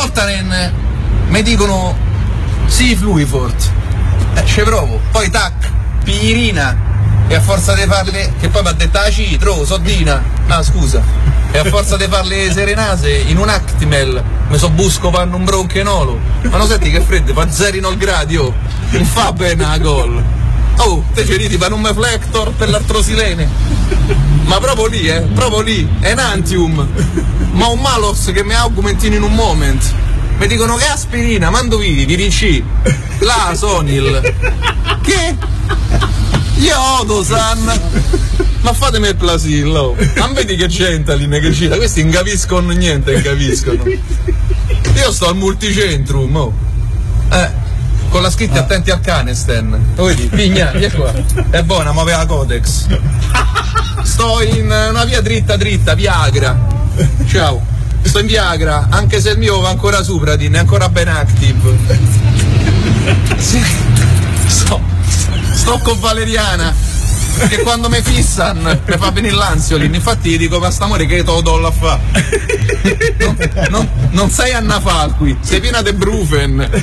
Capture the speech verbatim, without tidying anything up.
Voltaren mi dicono sì, Fluifort, eh, ci provo, poi tac, piglierina, e a forza di farle, che poi mi ha detto ah ci, trovo, soddina, ah scusa, e a forza di farle serenase in un Actimel mi so busco panno un bronchenolo, ma non senti che freddo, fa zero nol gradi, oh, non fa bene a gol. Oh, te ci ridi, fa un Meflector per l'artrosilene, ma proprio lì, eh, proprio lì, Enantium, ma un Malos che mi augmentino in un moment. Mi dicono che aspirina, mando vivi, Virici, la Sonil, che? Iodo-san, ma fatemi il plasillo, non vedi che Gentaline che cita, questi non capiscono niente, capiscono. Io sto al multicentrum, oh. eh. Con la scritta attenti al canesten. Lo vedi? Pigna, via qua. È buona, ma aveva Codex. Sto in una via dritta dritta, Viagra. Ciao. Sto in Viagra, anche se il mio va ancora Supradin, è ancora ben active. Sì. Sto, sto con Valeriana, che quando mi fissan mi fa venire l'ansiolin. Infatti gli dico, ma st'amore che te lo do a fa? Non, non, non sei Anna Falqui, sei piena di Brufen.